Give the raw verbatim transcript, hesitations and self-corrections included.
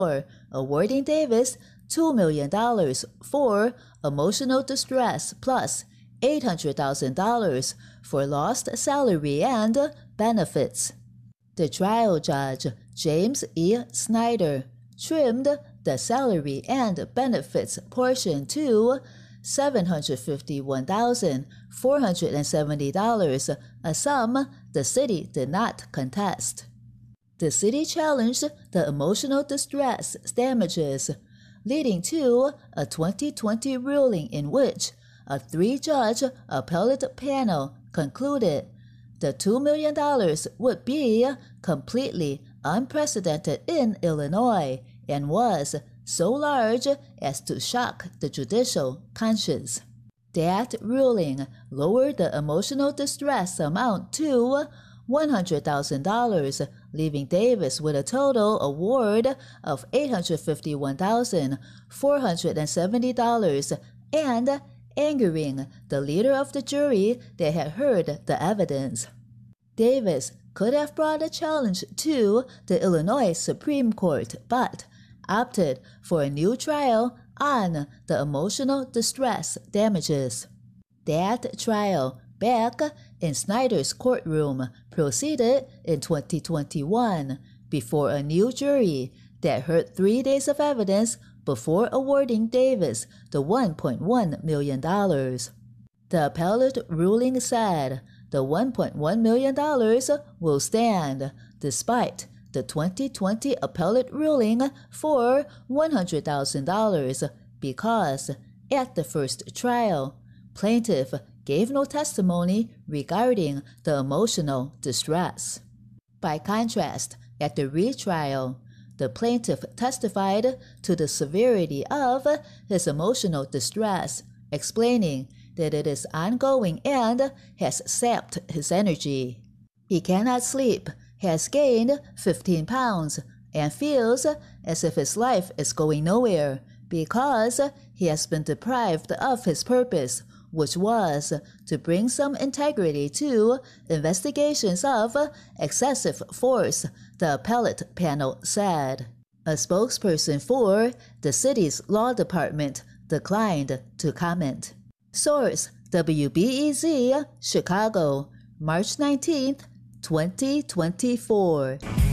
awarding Davis two million dollars for emotional distress plus eight hundred thousand dollars for lost salary and benefits. The trial judge, James E. Snyder, trimmed the salary and benefits portion to seven hundred fifty-one thousand four hundred seventy dollars, a sum the city did not contest. The city challenged the emotional distress damages, leading to a twenty twenty ruling in which a three-judge appellate panel concluded the two million dollars would be completely unprecedented in Illinois and was so large as to shock the judicial conscience. That ruling lowered the emotional distress amount to one hundred thousand dollars, leaving Davis with a total award of eight hundred fifty-one thousand four hundred seventy dollars and angering the leader of the jury that had heard the evidence. Davis could have brought a challenge to the Illinois Supreme Court, but opted for a new trial on the emotional distress damages. That trial, back in Snyder's courtroom, proceeded in twenty twenty-one before a new jury that heard three days of evidence before awarding Davis the one point one million dollars. The appellate ruling said the one point one million dollars will stand, despite the twenty twenty appellate ruling for one hundred thousand dollars, because at the first trial, plaintiff gave no testimony regarding the emotional distress. By contrast, at the retrial, the plaintiff testified to the severity of his emotional distress, explaining that it is ongoing and has sapped his energy. He cannot sleep, has gained fifteen pounds, and feels as if his life is going nowhere because he has been deprived of his purpose, which was to bring some integrity to investigations of excessive force, the appellate panel said. A spokesperson for the city's law department declined to comment. Source: W B E Z, Chicago, March nineteenth, twenty twenty-four.